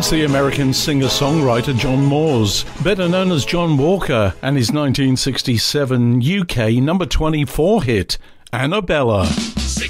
That's the American singer-songwriter John Moores, better known as John Walker, and his 1967 UK number 24 hit, Annabella. 6